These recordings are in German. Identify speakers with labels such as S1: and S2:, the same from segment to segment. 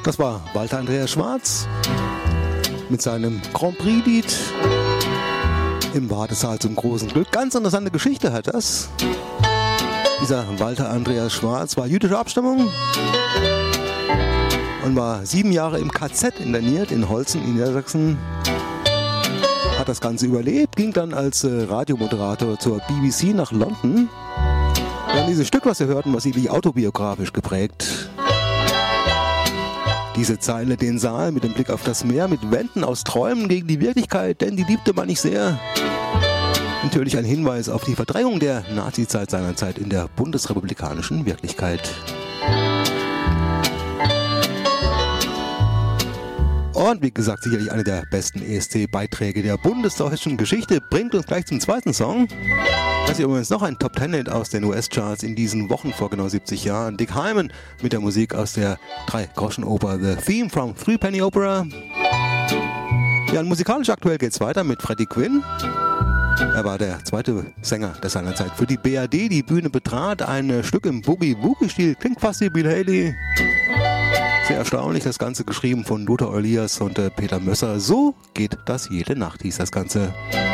S1: Das war Walter Andreas Schwarz mit seinem Grand Prix-Lied im Wartesaal zum großen Glück. Ganz interessante Geschichte hat das. Dieser Walter Andreas Schwarz war jüdischer Abstammung und war 7 Jahre im KZ interniert in Holzen in Niedersachsen. Hat das Ganze überlebt, ging dann als Radiomoderator zur BBC nach London. Ja, dieses Stück, was wir hörten, war sicherlich autobiografisch geprägt. Diese Zeile, den Saal mit dem Blick auf das Meer, mit Wänden aus Träumen gegen die Wirklichkeit, denn die liebte man nicht sehr. Natürlich ein Hinweis auf die Verdrängung der Nazizeit seinerzeit in der bundesrepublikanischen Wirklichkeit. Und wie gesagt, sicherlich einer der besten ESC-Beiträge der bundesdeutschen Geschichte, bringt uns gleich zum zweiten Song. Das ist übrigens noch ein Top-10-Hit aus den US-Charts in diesen Wochen vor genau 70 Jahren. Dick Hyman mit der Musik aus der 3-Groschen-Oper The Theme from Three Penny Opera. Ja, und musikalisch aktuell geht's weiter mit Freddie Quinn. Er war der zweite Sänger, der seinerzeit für die BRD die Bühne betrat. Ein Stück im Boogie-Woogie-Stil, klingt fast wie Bill Haley. Sehr erstaunlich, das Ganze geschrieben von Lothar Elias und Peter Mösser. So geht das jede Nacht, hieß das Ganze.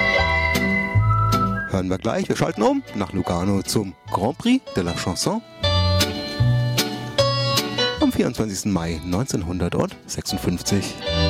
S1: Hören wir gleich. Wir schalten um nach Lugano zum Grand Prix de la Chanson am 24. Mai 1956.